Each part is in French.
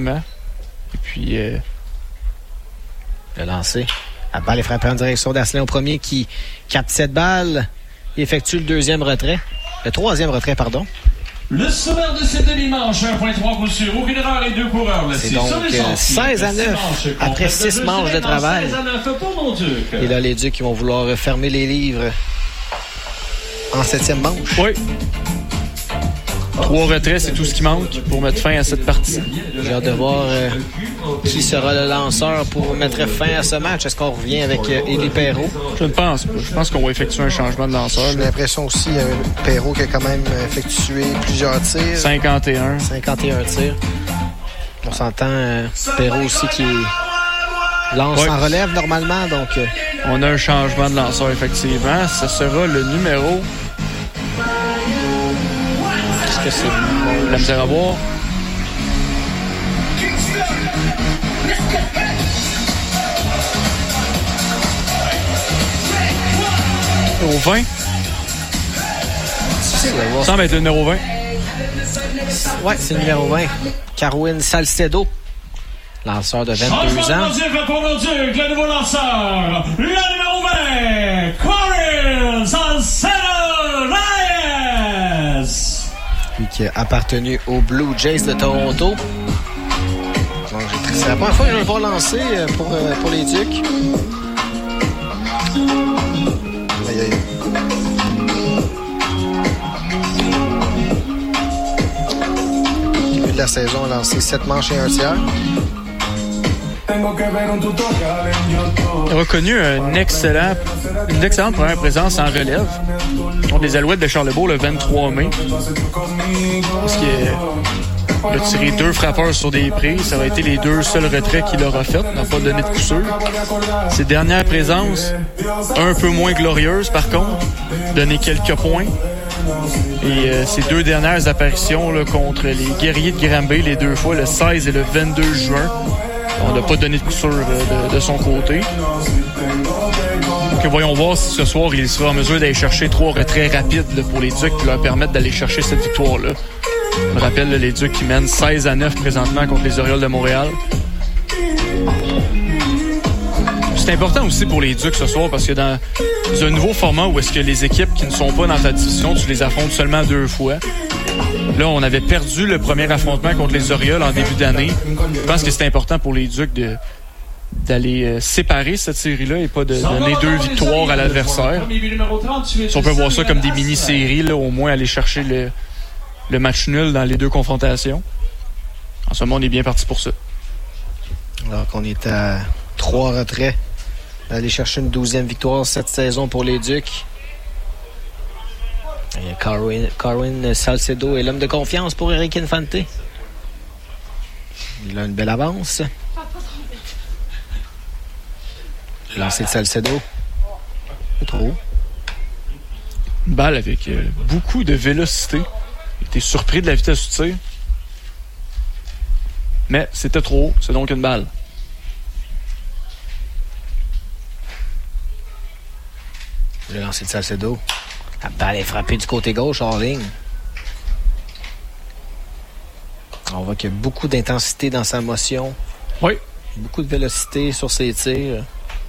effectivement. Et puis... Le lancer. La balle est frappée en direction d'Asselin au premier qui capte cette balle et effectue le troisième retrait, pardon. Le sommaire de cette demi-manche, 1.3 coups sur aucune erreur et 2 coureurs. C'est donc 16-9 après 6 manches de travail. 16-9 pour mon Duc. Et là, les Ducs qui vont vouloir fermer les livres en 7e manche. Oui. 3 retraits, c'est tout ce qui manque pour mettre fin à cette partie. J'ai hâte de voir qui sera le lanceur pour mettre fin à ce match. Est-ce qu'on revient avec Élie Perrault? Je ne pense pas. Je pense qu'on va effectuer un changement de lanceur. J'ai l'impression aussi Perrault qui a quand même effectué plusieurs tirs. 51 tirs. On s'entend Perrault aussi qui lance en relève normalement. Donc, on a un changement de lanceur, effectivement. Ce sera le numéro... Est-ce que c'est la misère à voir? Numéro 20. Ça semble être le numéro 20. Ouais, c'est le numéro 20. Carwin Salcedo, lanceur de 22 ans. Pour le Duc, le nouveau lanceur, le numéro 20, Carwin Salcedo Reyes. Lui qui a appartenu aux Blue Jays de Toronto. Donc, c'est la première fois que je vais le voir lancer pour les Ducs. Aïe, aïe. Début de la saison, a lancé 7 manches et 1 tiers. Il a reconnu une excellente première présence en relève contre les Alouettes de Charlebourg le 23 mai. Parce qu'il a tiré 2 frappeurs sur des prises. Ça a été les 2 seuls retraits qu'il aura fait. Il n'a pas donné de coup sûr. Ses dernières présences, un peu moins glorieuses par contre, donné quelques points. Et ses 2 dernières apparitions là, contre les Guerriers de Granby, les 2 fois, le 16 et le 22 juin, on n'a pas donné de coup sûr de son côté. Donc voyons voir si ce soir il sera en mesure d'aller chercher 3 retraits rapides là, pour les Ducs qui leur permettent d'aller chercher cette victoire-là. Je me rappelle là, les Ducs qui mènent 16-9 présentement contre les Orioles de Montréal. C'est important aussi pour les Ducs ce soir parce que dans un nouveau format où est-ce que les équipes qui ne sont pas dans ta division, tu les affrontes seulement 2 fois. Là, on avait perdu le premier affrontement contre les Orioles en début d'année. Je pense que c'est important pour les Ducs d'aller séparer cette série-là et pas de donner 2 victoires à l'adversaire. Si on peut voir ça comme des mini-séries, là, au moins aller chercher le match nul dans les 2 confrontations. En ce moment, on est bien parti pour ça. Alors qu'on est à 3 retraits, aller chercher une 12e victoire cette saison pour les Ducs. Carwin Salcedo est l'homme de confiance pour Eric Infante. Il a une belle avance. Lancé de Salcedo. Trop. Une balle avec beaucoup de vélocité. Il était surpris de la vitesse du tir. Mais c'était trop haut. C'est donc une balle. Le lancer de Salcedo. La balle est frappée du côté gauche hors ligne. On voit qu'il y a beaucoup d'intensité dans sa motion. Oui. Beaucoup de vélocité sur ses tirs.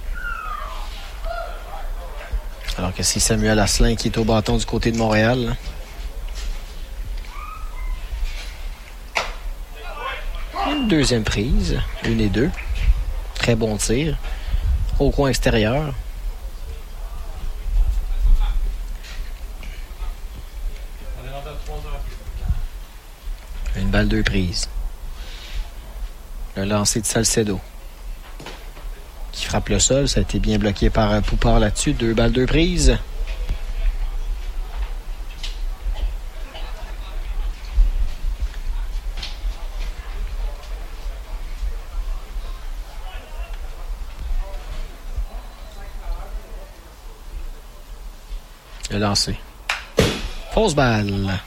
Alors que c'est Samuel Asselin qui est au bâton du côté de Montréal. Une 2e prise. 1 et 2. Très bon tir. Au coin extérieur. Une balle 2 prises. Le lancer de Salcedo. Qui frappe le sol. Ça a été bien bloqué par Poupard là-dessus. 2 balles 2 prises. Le lancer. Fausse balle.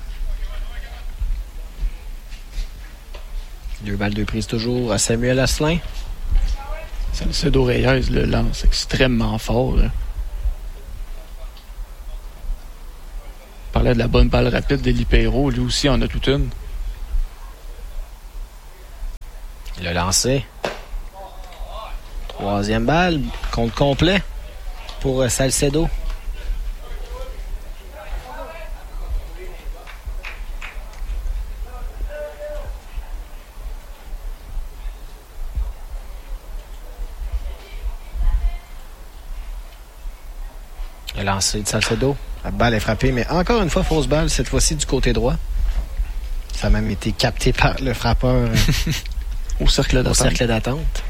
2 balles 2 prises toujours à Samuel Asselin. Salcedo Reyes le lance extrêmement fort. Là. On parlait de la bonne balle rapide d'Élie Perrault. Lui aussi en a toute une. Il a lancé. Troisième balle, compte complet pour Salcedo. Le lancer de Salcedo. La balle est frappée, mais encore une fois, fausse balle, cette fois-ci du côté droit. Ça a même été capté par le frappeur au cercle d'attente. Au cercle d'attente.